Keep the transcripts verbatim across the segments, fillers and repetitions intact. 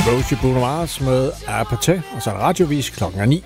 Rosie Bruno Mars med Apathy, og så er der radiovis klokken er ni.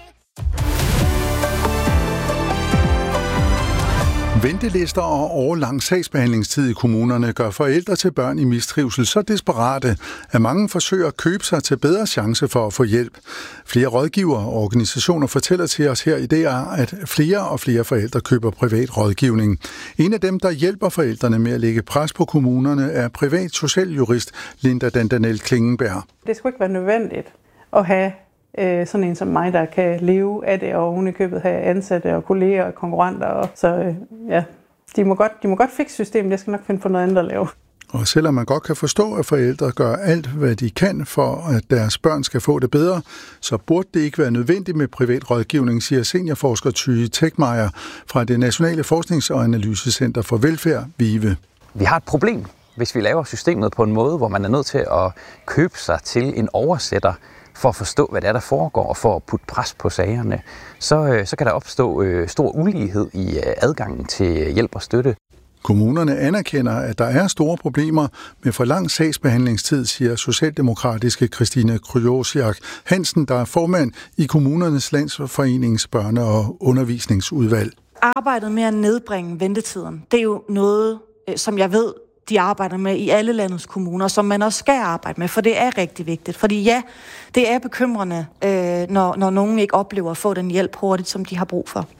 Ventelister og årelang sagsbehandlingstid i kommunerne gør forældre til børn i mistrivsel så desperate, at mange forsøger at købe sig til bedre chance for at få hjælp. Flere rådgivere og organisationer fortæller til os her i D R, at flere og flere forældre køber privat rådgivning. En af dem, der hjælper forældrene med at lægge pres på kommunerne, er privat socialjurist Linda Dandanel Klingenberg. Det skulle ikke være nødvendigt at have sådan en som mig, der kan leve af det, og oven i købet have ansatte og kolleger og konkurrenter. Og så ja, de må godt, de må godt fikse systemet. Jeg skal nok finde på noget andet at lave. Og selvom man godt kan forstå, at forældre gør alt, hvad de kan for, at deres børn skal få det bedre, så burde det ikke være nødvendigt med privat rådgivning, siger seniorforsker Tyge Tekmeier fra det Nationale Forsknings- og Analysecenter for Velfærd, VIVE. Vi har et problem, hvis vi laver systemet på en måde, hvor man er nødt til at købe sig til en oversætter, for at forstå, hvad det er, der foregår, og for at putte pres på sagerne, så, så kan der opstå øh, stor ulighed i øh, adgangen til hjælp og støtte. Kommunerne anerkender, at der er store problemer med for lang sagsbehandlingstid, siger socialdemokratiske Christine Kryosiak Hansen, der er formand i Kommunernes Landsforenings børne- og undervisningsudvalg. Arbejdet med at nedbringe ventetiden, det er jo noget, som jeg ved, de arbejder med i alle landets kommuner, som man også skal arbejde med, for det er rigtig vigtigt. Fordi ja, det er bekymrende, øh, når, når nogen ikke oplever at få den hjælp hurtigt, som de har brug for.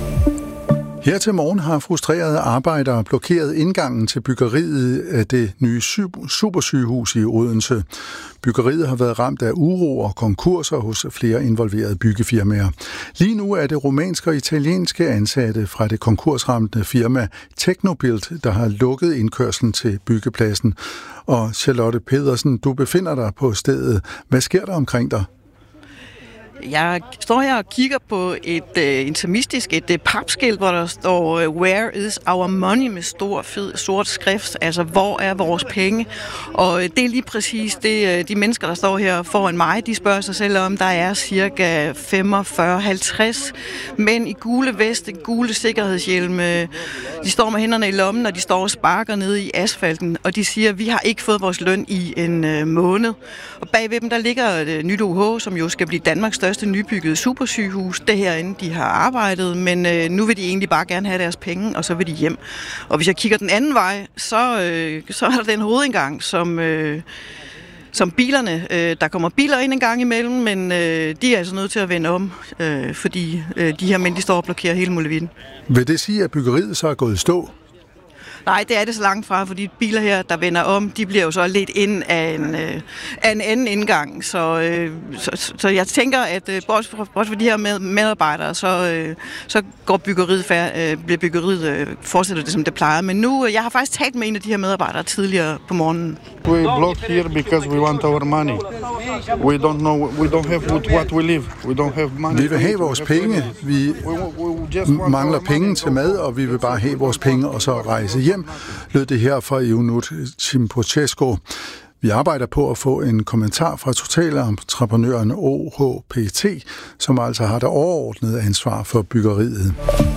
Her til morgen har frustrerede arbejdere blokeret indgangen til byggeriet af det nye supersygehus i Odense. Byggeriet har været ramt af uro og konkurser hos flere involverede byggefirmaer. Lige nu er det rumænske og italienske ansatte fra det konkursramte firma Technobuild, der har lukket indkørslen til byggepladsen. Og Charlotte Pedersen, du befinder dig på stedet. Hvad sker der omkring dig? Jeg står her og kigger på et uh, intimistisk, et uh, papskilt, hvor der står uh, Where is our money med stor, fed, sort skrift, altså hvor er vores penge? Og uh, det er lige præcis det, uh, de mennesker, der står her foran mig, de spørger sig selv om, der er cirka femogfyrre til halvtreds mænd i gule veste, gule sikkerhedshjelme. De står med hænderne i lommen, og de står og sparker nede i asfalten, og de siger, vi har ikke fået vores løn i en uh, måned. Og bagved dem, der ligger et uh, nyt O H, som jo skal blive Danmarks største største nybyggede supersygehus. Det herinde, de har arbejdet, men øh, nu vil de egentlig bare gerne have deres penge, og så vil de hjem. Og hvis jeg kigger den anden vej, så, øh, så er der den hovedindgang, som, øh, som bilerne, øh, der kommer biler ind en gang imellem, men øh, de er altså nødt til at vende om, øh, fordi øh, de her mænd, de står og blokerer hele muligheden. Vil det sige, at byggeriet så er gået i stå? Nej, det er det så langt fra, fordi biler her, der vender om, de bliver jo så lidt ind af en, øh, af en anden indgang. Så, øh, så, så jeg tænker, at øh, også, for, også for de her med, medarbejdere, så, øh, så går byggeriet, færd, øh, bliver byggeriet øh, fortsætter det, som det plejer. Men nu, øh, jeg har faktisk talt med en af de her medarbejdere tidligere på morgenen. We block here because we want our money. We don't know, we don't have what we live. We don't have money. Vi vil have vores penge. Vi mangler penge til mad, og vi vil bare have vores penge og så rejse hjem, lød det her fra Ionut Chimpochesko. Vi arbejder på at få en kommentar fra totalentreprenøren O H P T, som altså har det overordnede ansvar for byggeriet.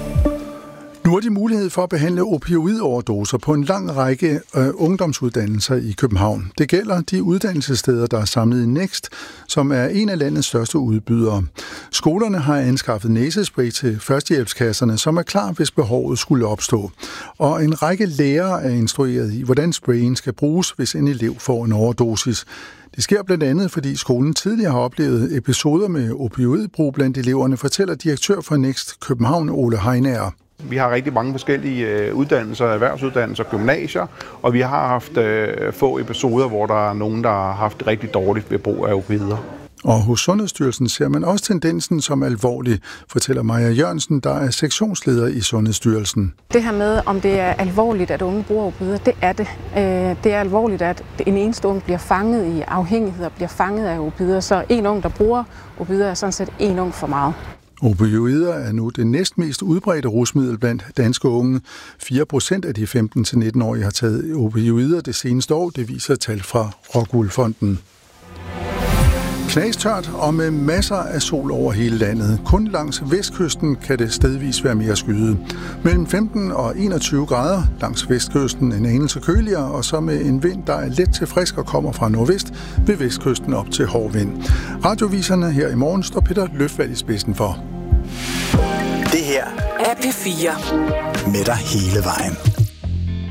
Nu har de mulighed for at behandle opioidoverdoser på en lang række øh, ungdomsuddannelser i København. Det gælder de uddannelsessteder, der er samlet i Next, som er en af landets største udbydere. Skolerne har anskaffet næsespray til førstehjælpskasserne, som er klar, hvis behovet skulle opstå. Og en række lærere er instrueret i, hvordan sprayen skal bruges, hvis en elev får en overdosis. Det sker blandt andet, fordi skolen tidligere har oplevet episoder med opioidbrug blandt eleverne, fortæller direktør for Next København, Ole Heinager. Vi har rigtig mange forskellige uddannelser, erhvervsuddannelser, gymnasier, og vi har haft øh, få episoder, hvor der er nogen, der har haft det rigtig dårligt ved brug af opioider. Og hos Sundhedsstyrelsen ser man også tendensen som alvorlig, fortæller Maja Jørgensen, der er sektionsleder i Sundhedsstyrelsen. Det her med, om det er alvorligt, at unge bruger opioider, det er det. Det er alvorligt, at en eneste ung bliver fanget i afhængighed og bliver fanget af opioider, så en ung, der bruger opioider, er sådan set en ung for meget. Opioider er nu det næstmest udbredte rusmiddel blandt danske unge. fire procent af de femten til nitten-årige har taget opioider det seneste år, det viser tal fra Rockwool Fonden. Knastørt og med masser af sol over hele landet. Kun langs vestkysten kan det stedvis være mere skyet. Mellem femten og enogtyve grader langs vestkysten en anelse køligere, og så med en vind, der er let til frisk og kommer fra nordvest, ved vestkysten op til hård vind. Radioviserne her i morgen står Peter Løfvald i spidsen for. Det her er P fire. Med dig hele vejen.